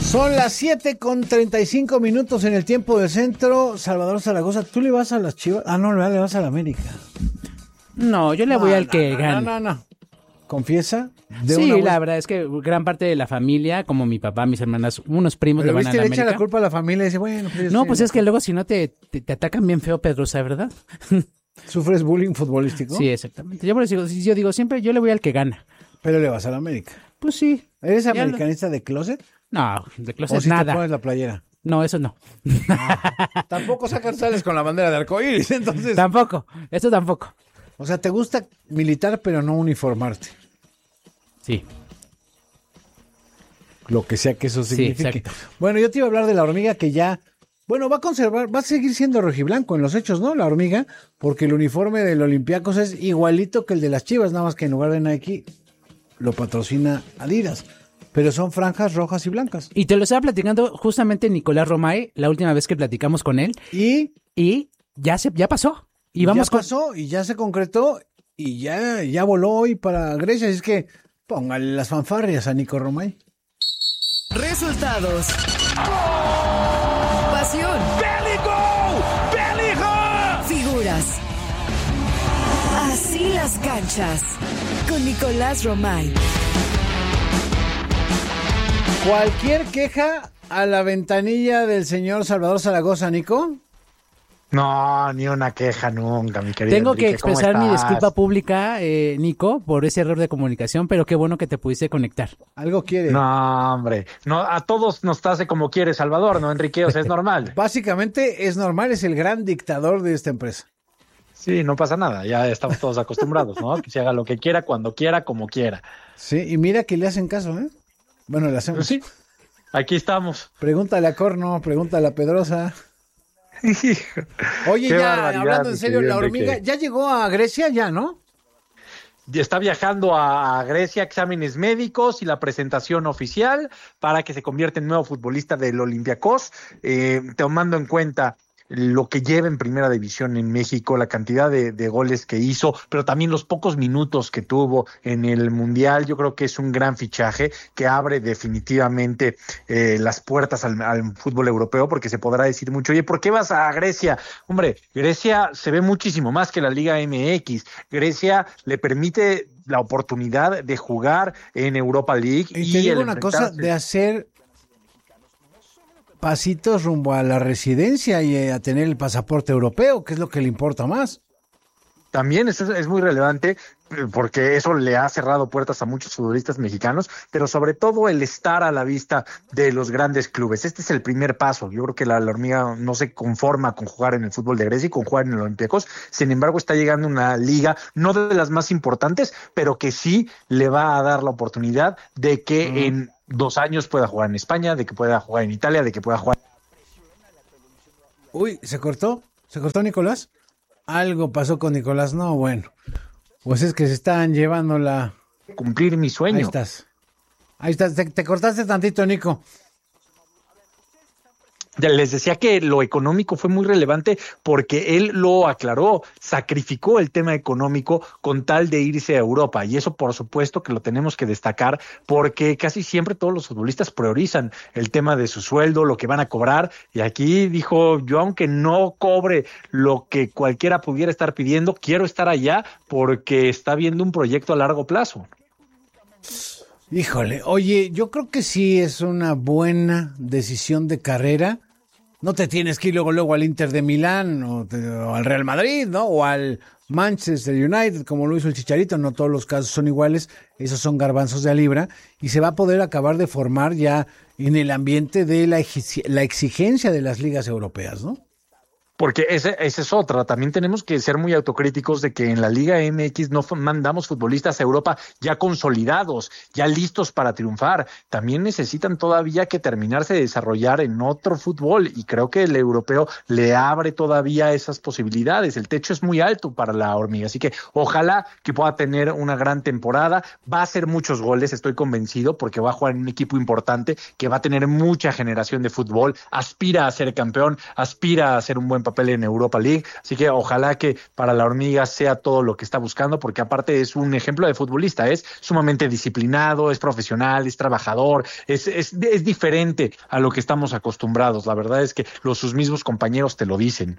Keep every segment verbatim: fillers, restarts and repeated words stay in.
Son las siete con treinta y cinco minutos en el tiempo del centro. Salvador Zaragoza, ¿tú le vas a las Chivas? Ah, no, le vas a la América. No, yo le voy no, al no, que no, gane. No, no, no. ¿Confiesa? De sí, una la verdad es que gran parte de la familia, como mi papá, mis hermanas, unos primos Pero le van viste, a la le América. echa la culpa a la familia y dice, bueno, pues no, pues es que luego si no te, te, te atacan bien feo, Pedrosa, ¿verdad? ¿Sufres bullying futbolístico? Sí, exactamente. Yo por eso digo, yo digo siempre, yo le voy al que gana. Pero le vas a la América. Pues sí. ¿Eres americanista lo... de closet? No, de closet ¿O si nada. te pones la playera? No, eso no. Ah, tampoco sacan sales con la bandera de arcoíris, entonces. Tampoco, eso tampoco. O sea, te gusta militar, pero no uniformarte. Sí. Lo que sea que eso signifique. Sí, bueno, yo te iba a hablar de la hormiga que ya, bueno, va a conservar, va a seguir siendo rojiblanco en los hechos, ¿no? La hormiga, porque el uniforme del Olympiacos es igualito que el de las Chivas, nada más que en lugar de Nike lo patrocina Adidas. Pero son franjas rojas y blancas. Y te lo estaba platicando justamente Nicolás Romay, la última vez que platicamos con él. Y, y ya se, ya pasó. Y vamos ya pasó con... y ya se concretó y ya, ya voló hoy para Grecia. Así es que póngale las fanfarrias a Nico Romay. Resultados. Pasión. ¡Bélico! ¡Bélico! Figuras. Así las canchas. Con Nicolás Romay. Cualquier queja a la ventanilla del señor Salvador Zaragoza, Nico. No, ni una queja nunca, mi querido Tengo Enrique. que expresar mi disculpa pública, eh, Nico, por ese error de comunicación, pero qué bueno que te pudiste conectar. ¿Algo quiere? No, hombre, no, a todos nos hace como quiere Salvador, ¿no, Enrique? O sea, es normal. Básicamente es normal, es el gran dictador de esta empresa. Sí, no pasa nada, ya estamos todos acostumbrados, ¿no? Que se haga lo que quiera, cuando quiera, como quiera. Sí, y mira que le hacen caso, ¿eh? Bueno, le hacemos. Pues sí, aquí estamos. Pregúntale a Corno, pregúntale a Pedrosa. Oye, ya hablando en serio, la hormiga, ¿ya llegó a Grecia? Ya, ¿no? Está viajando a Grecia, exámenes médicos y la presentación oficial para que se convierta en nuevo futbolista del Olympiacos, eh, tomando en cuenta lo que lleva en primera división en México, la cantidad de, de goles que hizo, pero también los pocos minutos que tuvo en el Mundial. Yo creo que es un gran fichaje que abre definitivamente eh, las puertas al, al fútbol europeo, porque se podrá decir mucho, oye, ¿por qué vas a Grecia? Hombre, Grecia se ve muchísimo más que la Liga M X. Grecia le permite la oportunidad de jugar en Europa League. Y, y te digo una cosa, de hacer pasitos rumbo a la residencia y a tener el pasaporte europeo, que es lo que le importa más. También es, es muy relevante porque eso le ha cerrado puertas a muchos futbolistas mexicanos, pero sobre todo el estar a la vista de los grandes clubes. Este es el primer paso. Yo creo que la, la hormiga no se conforma con jugar en el fútbol de Grecia y con jugar en el Olympiacos. Sin embargo, está llegando una liga, no de las más importantes, pero que sí le va a dar la oportunidad de que mm. en dos años pueda jugar en España, de que pueda jugar en Italia, de que pueda jugar. Uy, ¿se cortó? ¿Se cortó Nicolás? Algo pasó con Nicolás. No, bueno. Pues es que se están llevando la... Cumplir mi sueño. Ahí estás. Ahí estás. Te, te cortaste tantito, Nico. Les decía que lo económico fue muy relevante porque él lo aclaró, sacrificó el tema económico con tal de irse a Europa, y eso por supuesto que lo tenemos que destacar porque casi siempre todos los futbolistas priorizan el tema de su sueldo, lo que van a cobrar, y aquí dijo, yo aunque no cobre lo que cualquiera pudiera estar pidiendo, quiero estar allá porque está viendo un proyecto a largo plazo. Híjole, oye, yo creo que sí es una buena decisión de carrera. No te tienes que ir luego, luego al Inter de Milán o, te, o al Real Madrid, ¿no? O al Manchester United, como lo hizo el Chicharito. No todos los casos son iguales, esos son garbanzos de a libra. Y se va a poder acabar de formar ya en el ambiente de la, la exigencia de las ligas europeas, ¿no? Porque esa ese es otra, también tenemos que ser muy autocríticos de que en la Liga M X no mandamos futbolistas a Europa ya consolidados, ya listos para triunfar. También necesitan todavía que terminarse de desarrollar en otro fútbol, y creo que el europeo le abre todavía esas posibilidades. El techo es muy alto para la hormiga, así que ojalá que pueda tener una gran temporada. Va a hacer muchos goles, estoy convencido, porque va a jugar en un equipo importante que va a tener mucha generación de fútbol, aspira a ser campeón, aspira a ser un buen buen papel en Europa League, así que ojalá que para la hormiga sea todo lo que está buscando, porque aparte es un ejemplo de futbolista, es sumamente disciplinado, es profesional, es trabajador, es, es, es diferente a lo que estamos acostumbrados. La verdad es que los, sus mismos compañeros te lo dicen.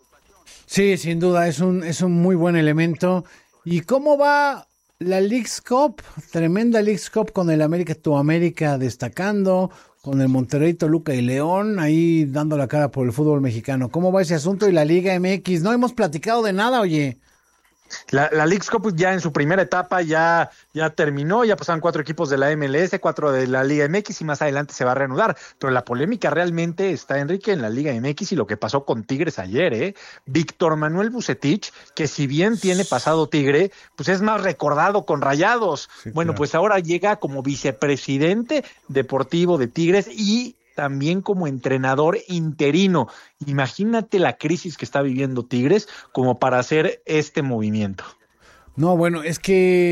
Sí, sin duda, es un, es un muy buen elemento. ¿Y cómo va la Leagues Cup? Tremenda Leagues Cup con el América, tu América destacando, con el Monterrey, Toluca y León ahí dando la cara por el fútbol mexicano. ¿Cómo va ese asunto? Y la Liga M X, no hemos platicado de nada, oye. La, la Leagues Cup ya en su primera etapa ya, ya terminó, ya pasaron cuatro equipos de la M L S, cuatro de la Liga M X y más adelante se va a reanudar, pero la polémica realmente está, Enrique, en la Liga M X y lo que pasó con Tigres ayer, ¿eh? Víctor Manuel Vucetich, que si bien tiene pasado Tigre, pues es más recordado con Rayados. Sí, bueno, claro. Pues ahora llega como vicepresidente deportivo de Tigres y también como entrenador interino. Imagínate la crisis que está viviendo Tigres como para hacer este movimiento. No, bueno, es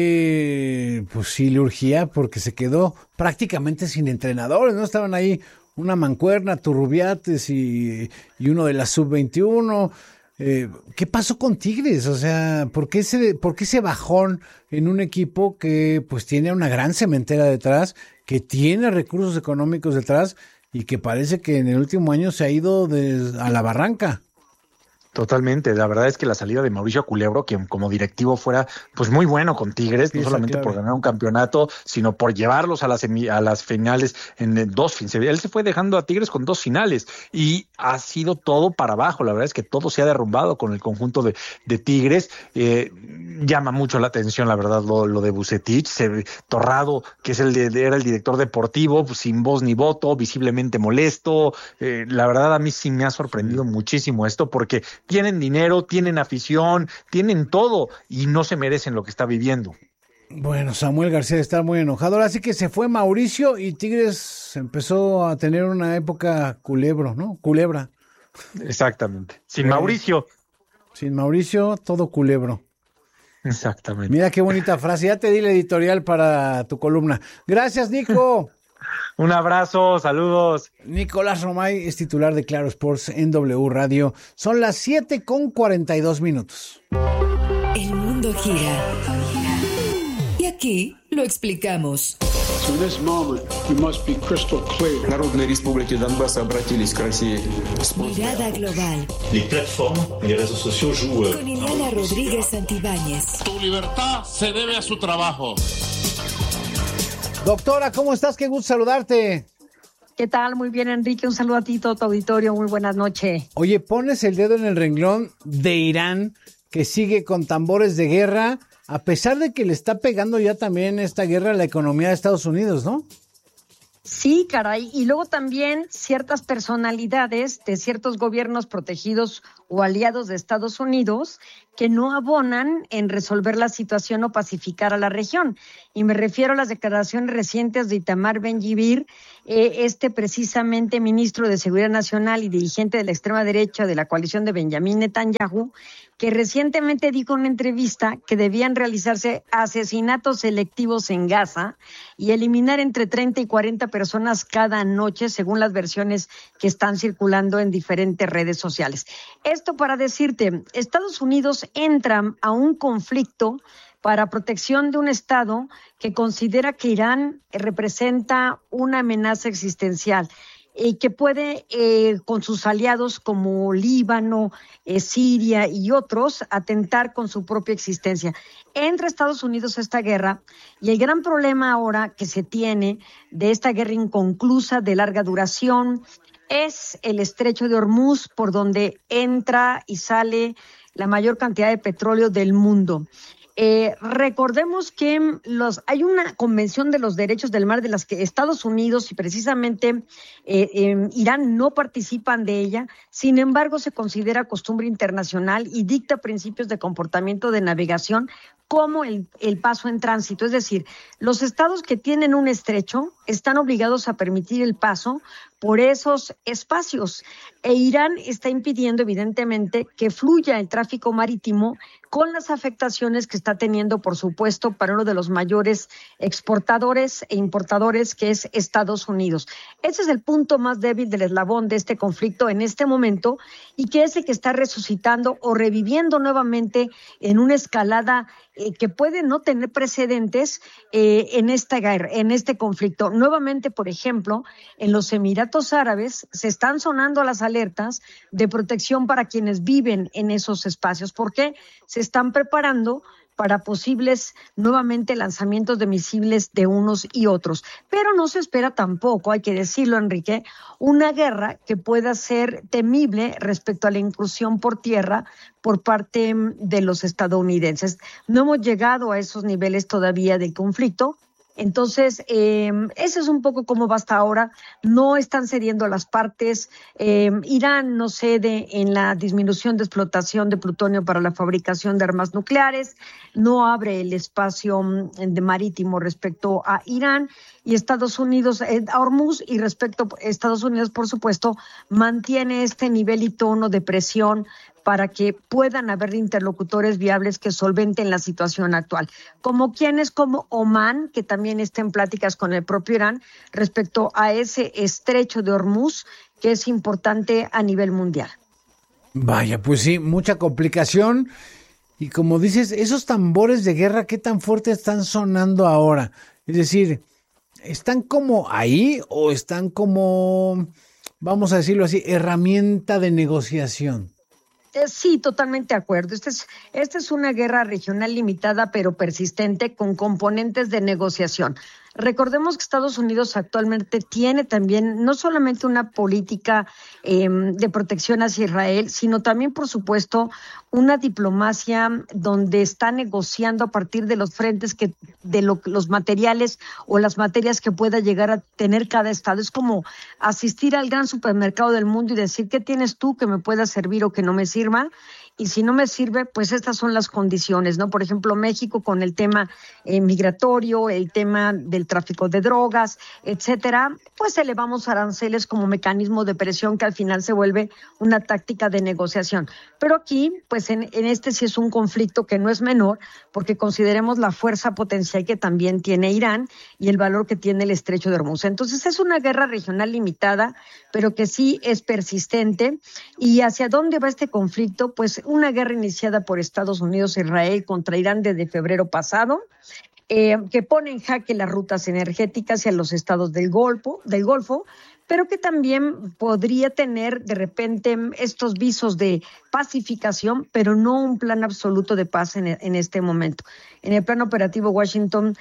que pues sí le urgía porque se quedó prácticamente sin entrenadores, ¿no? Estaban ahí una mancuerna, Turrubiates y, y uno de la sub veintiuno. Eh, ¿Qué pasó con Tigres? O sea, ¿por qué ese, por qué ese bajón en un equipo que pues tiene una gran cementera detrás, que tiene recursos económicos detrás y que parece que en el último año se ha ido de, a la barranca? Totalmente, la verdad es que la salida de Mauricio Culebro, quien como directivo fuera pues muy bueno con Tigres, no solamente clave. por ganar un campeonato, sino por llevarlos a las a las finales en dos finales. Él se fue dejando a Tigres con dos finales y ha sido todo para abajo. La verdad es que todo se ha derrumbado con el conjunto de, de Tigres. Eh, llama mucho la atención, la verdad, lo, lo de Vucetich, se, Torrado, que es el de, era el director deportivo, pues, sin voz ni voto, visiblemente molesto. Eh, la verdad a mí sí me ha sorprendido muchísimo esto porque tienen dinero, tienen afición, tienen todo y no se merecen lo que está viviendo. Bueno, Samuel García está muy enojado. Ahora sí que se fue Mauricio y Tigres empezó a tener una época culebro, ¿no? Culebra. Exactamente. Sin eh, Mauricio. Sin Mauricio, todo culebro. Exactamente. Mira qué bonita frase. Ya te di la editorial para tu columna. Gracias, Nico. Un abrazo, saludos. Nicolás Romay es titular de Claro Sports en W Radio. Son las siete con cuarenta y dos minutos. El mundo gira. Y aquí lo explicamos. In this moment, we must be crystal clear. Народные республики Донбасса обратились к России. Mirada global. Les plateformes, les réseaux sociaux jouent. Con Ileana Rodríguez Santibáñez. Tu libertad se debe a su trabajo. Doctora, ¿cómo estás? Qué gusto saludarte. ¿Qué tal? Muy bien, Enrique. Un saludo a ti, todo tu auditorio. Muy buenas noches. Oye, pones el dedo en el renglón de Irán, que sigue con tambores de guerra, a pesar de que le está pegando ya también esta guerra a la economía de Estados Unidos, ¿no? Sí, caray. Y luego también ciertas personalidades de ciertos gobiernos protegidos o aliados de Estados Unidos que no abonan en resolver la situación o pacificar a la región. Y me refiero a las declaraciones recientes de Itamar Ben-Gvir, eh, este precisamente ministro de Seguridad Nacional y dirigente de la extrema derecha de la coalición de Benjamín Netanyahu, que recientemente dijo en una entrevista que debían realizarse asesinatos selectivos en Gaza y eliminar entre treinta y cuarenta personas cada noche, según las versiones que están circulando en diferentes redes sociales. Esto para decirte, Estados Unidos entra a un conflicto para protección de un Estado que considera que Irán representa una amenaza existencial y que puede, eh, con sus aliados como Líbano, eh, Siria y otros, atentar con su propia existencia. Entra Estados Unidos a esta guerra y el gran problema ahora que se tiene de esta guerra inconclusa de larga duración es el estrecho de Hormuz, por donde entra y sale la mayor cantidad de petróleo del mundo. Eh, recordemos que los, hay una convención de los derechos del mar de las que Estados Unidos y precisamente eh, eh, Irán no participan de ella, sin embargo se considera costumbre internacional y dicta principios de comportamiento de navegación como el, el paso en tránsito. Es decir, los estados que tienen un estrecho están obligados a permitir el paso por esos espacios. E Irán está impidiendo, evidentemente, que fluya el tráfico marítimo con las afectaciones que está teniendo, por supuesto, para uno de los mayores exportadores e importadores, que es Estados Unidos. Ese es el punto más débil del eslabón de este conflicto en este momento y que es el que está resucitando o reviviendo nuevamente en una escalada eh, que puede no tener precedentes eh, en esta guerra, en este conflicto. Nuevamente, por ejemplo, en los Emiratos Árabes se están sonando las alertas de protección para quienes viven en esos espacios. ¿Por qué? Se están preparando para posibles nuevamente lanzamientos de misiles de unos y otros. Pero no se espera tampoco, hay que decirlo, Enrique, una guerra que pueda ser temible respecto a la incursión por tierra por parte de los estadounidenses. No hemos llegado a esos niveles todavía de conflicto. Entonces, eh, ese es un poco cómo va hasta ahora. No están cediendo las partes. Eh, Irán no cede en la disminución de explotación de plutonio para la fabricación de armas nucleares. No abre el espacio de marítimo respecto a Irán. Y Estados Unidos, eh, a Hormuz, y respecto a Estados Unidos, por supuesto, mantiene este nivel y tono de presión para que puedan haber interlocutores viables que solventen la situación actual. Como quienes, como Omán, que también está en pláticas con el propio Irán respecto a ese estrecho de Hormuz, que es importante a nivel mundial. Vaya, pues sí, mucha complicación. Y como dices, esos tambores de guerra, ¿qué tan fuerte están sonando ahora? Es decir, ¿están como ahí o están como, vamos a decirlo así, herramienta de negociación? Sí, totalmente de acuerdo. Esta es, esta es una guerra regional limitada pero persistente con componentes de negociación. Recordemos que Estados Unidos actualmente tiene también no solamente una política eh, de protección hacia Israel, sino también, por supuesto, una diplomacia donde está negociando a partir de los frentes que de lo, los materiales o las materias que pueda llegar a tener cada estado. Es como asistir al gran supermercado del mundo y decir, ¿qué tienes tú que me pueda servir o que no me sirva? Y si no me sirve, pues estas son las condiciones, ¿no? Por ejemplo, México con el tema eh, migratorio, el tema del tráfico de drogas, etcétera, pues elevamos aranceles como mecanismo de presión que al final se vuelve una táctica de negociación. Pero aquí, pues en, en este sí es un conflicto que no es menor, porque consideremos la fuerza potencial que también tiene Irán y el valor que tiene el estrecho de Hormuz. Entonces es una guerra regional limitada, pero que sí es persistente. ¿Y hacia dónde va este conflicto? Pues una guerra iniciada por Estados Unidos e Israel contra Irán desde febrero pasado, eh, que pone en jaque las rutas energéticas hacia los estados del Golfo, del Golfo, pero que también podría tener de repente estos visos de pacificación, pero no un plan absoluto de paz en, en este momento. En el plano operativo, Washington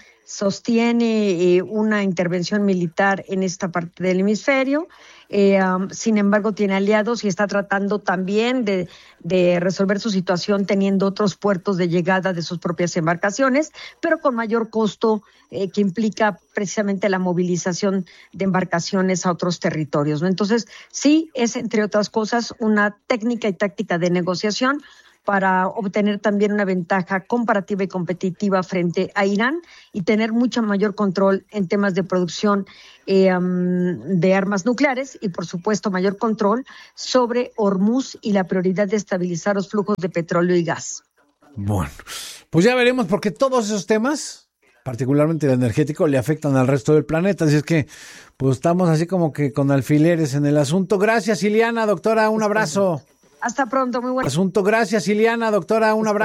sostiene eh, una intervención militar en esta parte del hemisferio. Eh, um, sin embargo, tiene aliados y está tratando también de, de resolver su situación teniendo otros puertos de llegada de sus propias embarcaciones, pero con mayor costo eh, que implica precisamente la movilización de embarcaciones a otros territorios, ¿no? Entonces, sí, es entre otras cosas una técnica y táctica de negociación para obtener también una ventaja comparativa y competitiva frente a Irán y tener mucho mayor control en temas de producción eh, um, de armas nucleares y, por supuesto, mayor control sobre Hormuz y la prioridad de estabilizar los flujos de petróleo y gas. Bueno, pues ya veremos, porque todos esos temas, particularmente el energético, le afectan al resto del planeta. Así es que pues estamos así como que con alfileres en el asunto. Gracias, Ileana, doctora, un abrazo. Hasta pronto, muy bueno. Asunto, gracias, Ileana, doctora, un abrazo.